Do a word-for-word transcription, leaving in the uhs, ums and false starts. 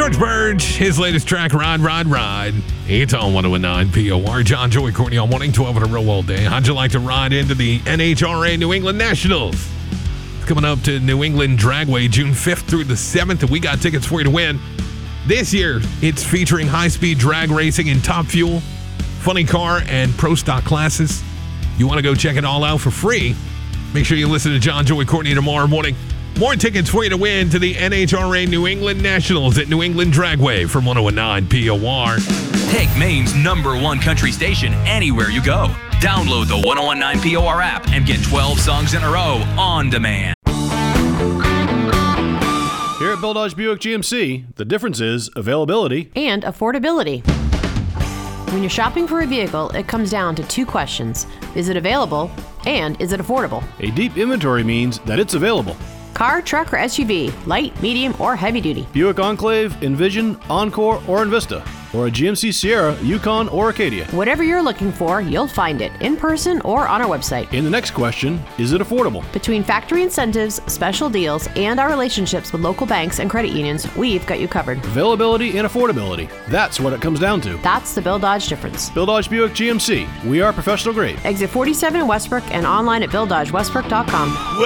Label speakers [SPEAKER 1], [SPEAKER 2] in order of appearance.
[SPEAKER 1] George Burge, his latest track, Ride, Ride, Ride. It's on one oh nine P O R. John, Joey, Courtney on Morning twelve on a real world day. How'd you like to ride into the N H R A New England Nationals? It's coming up to New England Dragway June fifth through the seventh, and we got tickets for you to win. This year, it's featuring high-speed drag racing in Top Fuel, Funny Car, and Pro Stock classes. You want to go check it all out for free? Make sure you listen to John, Joey, Courtney tomorrow morning. More tickets for you to win to the N H R A New England Nationals at New England Dragway from one oh nine P O R.
[SPEAKER 2] Take Maine's number one country station anywhere you go. Download the one oh nine P O R app and get twelve songs in a row on demand.
[SPEAKER 3] Here at Bill Dodge Buick G M C, the difference is availability
[SPEAKER 4] and affordability. When you're shopping for a vehicle, it comes down to two questions. Is it available? And is it affordable?
[SPEAKER 3] A deep inventory means that it's available.
[SPEAKER 4] Car, truck, or S U V, light, medium, or heavy duty.
[SPEAKER 3] Buick Enclave, Envision, Encore, or Envista. Or a G M C Sierra, Yukon, or Acadia.
[SPEAKER 4] Whatever you're looking for, you'll find it in person or on our website.
[SPEAKER 3] In the next question, is it affordable?
[SPEAKER 4] Between factory incentives, special deals, and our relationships with local banks and credit unions, we've got you covered.
[SPEAKER 3] Availability and affordability. That's what it comes down to.
[SPEAKER 4] That's the Bill Dodge difference.
[SPEAKER 3] Bill Dodge Buick G M C. We are professional grade.
[SPEAKER 4] Exit forty-seven in Westbrook and online at bill dodge westbrook dot com.